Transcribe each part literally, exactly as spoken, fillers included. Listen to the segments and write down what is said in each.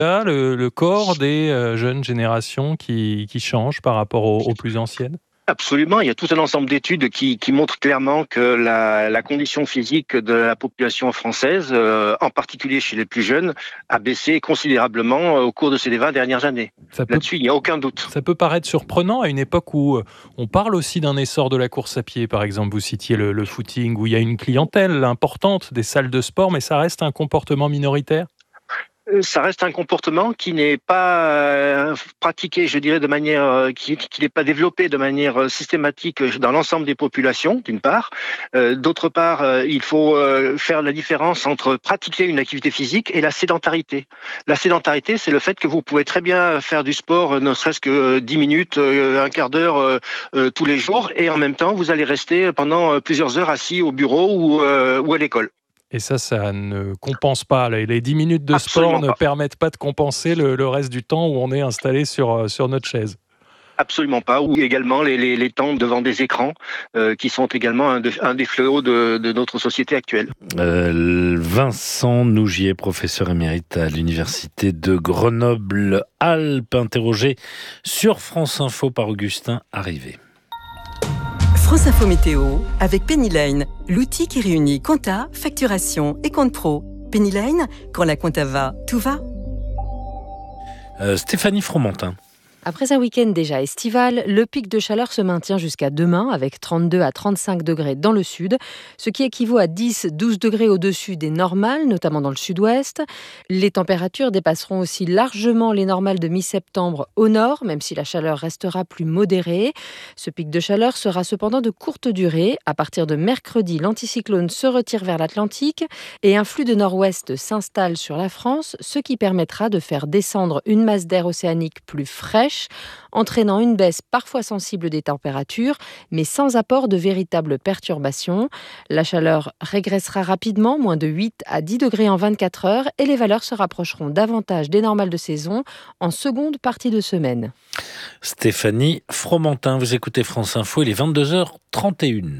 le, le corps des euh, jeunes générations qui, qui changent par rapport aux, aux plus anciennes ? Absolument, il y a tout un ensemble d'études qui, qui montrent clairement que la, la condition physique de la population française, euh, en particulier chez les plus jeunes, a baissé considérablement au cours de ces vingt dernières années. Ça Là-dessus, peut, il n'y a aucun doute. Ça peut paraître surprenant à une époque où on parle aussi d'un essor de la course à pied, par exemple, vous citiez le, le footing, où il y a une clientèle importante des salles de sport, mais ça reste un comportement minoritaire ? Ça reste un comportement qui n'est pas euh, pratiqué, je dirais, de manière, euh, qui, qui n'est pas développé de manière systématique dans l'ensemble des populations, d'une part. Euh, d'autre part, euh, il faut euh, faire la différence entre pratiquer une activité physique et la sédentarité. La sédentarité, c'est le fait que vous pouvez très bien faire du sport, ne serait-ce que dix minutes, euh, un quart d'heure euh, euh, tous les jours, et en même temps, vous allez rester pendant plusieurs heures assis au bureau ou, euh, ou à l'école. Et ça, ça ne compense pas. Les dix minutes de Absolument sport ne pas. permettent pas de compenser le, le reste du temps où on est installé sur, sur notre chaise. Absolument pas. Ou également les, les, les temps devant des écrans euh, qui sont également un, de, un des fléaux de, de notre société actuelle. Euh, Vincent Nougier, professeur émérite à l'université de Grenoble-Alpes, interrogé sur France Info par Augustin Arrivé. France Info Météo avec Pennyline, l'outil qui réunit compta, facturation et compte pro. Pennyline, quand la compta va, tout va. Euh, Stéphanie Fromentin. Après un week-end déjà estival, le pic de chaleur se maintient jusqu'à demain avec trente-deux à trente-cinq degrés dans le sud, ce qui équivaut à dix à douze degrés au-dessus des normales, notamment dans le sud-ouest. Les températures dépasseront aussi largement les normales de mi-septembre au nord, même si la chaleur restera plus modérée. Ce pic de chaleur sera cependant de courte durée. À partir de mercredi, l'anticyclone se retire vers l'Atlantique et un flux de nord-ouest s'installe sur la France, ce qui permettra de faire descendre une masse d'air océanique plus fraîche, entraînant une baisse parfois sensible des températures, mais sans apport de véritables perturbations. La chaleur régressera rapidement, moins de huit à dix degrés en vingt-quatre heures, et les valeurs se rapprocheront davantage des normales de saison en seconde partie de semaine. Stéphanie Fromentin, vous écoutez France Info, il est vingt-deux heures trente et une.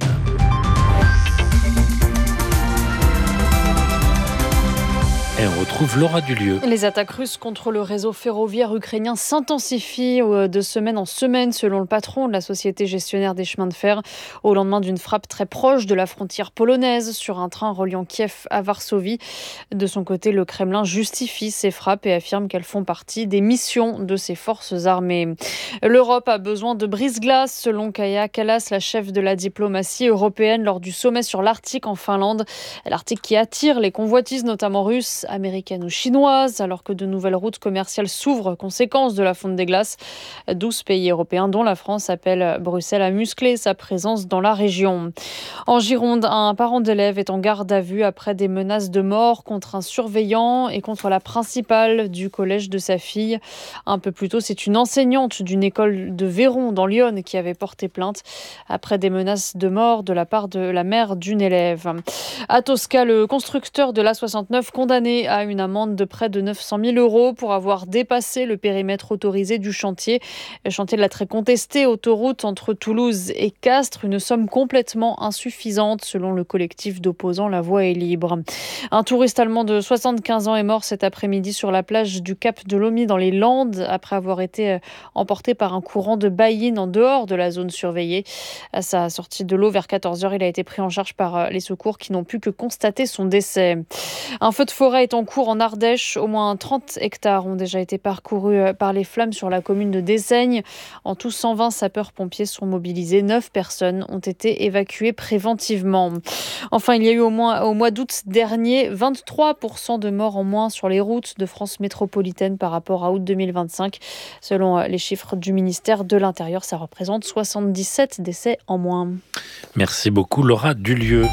Et on retrouve Laura Dulieu. Les attaques russes contre le réseau ferroviaire ukrainien s'intensifient de semaine en semaine, selon le patron de la société gestionnaire des chemins de fer, au lendemain d'une frappe très proche de la frontière polonaise sur un train reliant Kiev à Varsovie. De son côté, le Kremlin justifie ces frappes et affirme qu'elles font partie des missions de ses forces armées. L'Europe a besoin de brise-glace, selon Kaja Kallas, la chef de la diplomatie européenne, lors du sommet sur l'Arctique en Finlande. L'Arctique qui attire les convoitises, notamment russes, américaines ou chinoises, alors que de nouvelles routes commerciales s'ouvrent, conséquence de la fonte des glaces. douze pays européens, dont la France, appellent Bruxelles à muscler sa présence dans la région. En Gironde, un parent d'élève est en garde à vue après des menaces de mort contre un surveillant et contre la principale du collège de sa fille. Un peu plus tôt, c'est une enseignante d'une école de Véron, dans l'Yonne, qui avait porté plainte après des menaces de mort de la part de la mère d'une élève. À Tosca, le constructeur de l'A soixante-neuf condamné à une amende de près de neuf cent mille euros pour avoir dépassé le périmètre autorisé du chantier. Le chantier de la très contestée autoroute entre Toulouse et Castres, une somme complètement insuffisante selon le collectif d'opposants La Voie est libre. Un touriste allemand de soixante-quinze ans est mort cet après-midi sur la plage du Cap de Lomy dans les Landes après avoir été emporté par un courant de baïnes en dehors de la zone surveillée. À sa sortie de l'eau vers quatorze heures, il a été pris en charge par les secours qui n'ont pu que constater son décès. Un feu de forêt est en cours en Ardèche. Au moins trente hectares ont déjà été parcourus par les flammes sur la commune de Dessaigne. En tout, cent vingt sapeurs-pompiers sont mobilisés. neuf personnes ont été évacuées préventivement. Enfin, il y a eu au, moins, au mois d'août dernier vingt-trois pour cent de morts en moins sur les routes de France métropolitaine par rapport à août deux mille vingt-cinq. Selon les chiffres du ministère de l'Intérieur, ça représente soixante-dix-sept décès en moins. Merci beaucoup Laura Dulieu.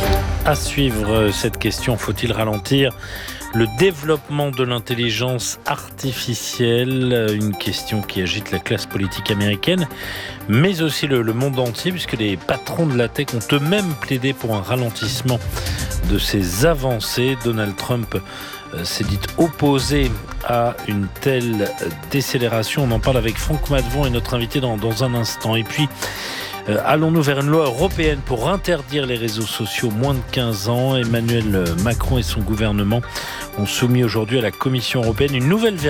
À suivre cette question, faut-il ralentir le développement de l'intelligence artificielle? Une question qui agite la classe politique américaine, mais aussi le, le monde entier, puisque les patrons de la tech ont eux-mêmes plaidé pour un ralentissement de ces avancées. Donald Trump euh, s'est dit opposé à une telle décélération. On en parle avec Franck Madevon et notre invité dans, dans un instant. Et puis, Euh, allons-nous vers une loi européenne pour interdire les réseaux sociaux moins de quinze ans ? Emmanuel Macron et son gouvernement ont soumis aujourd'hui à la Commission européenne une nouvelle version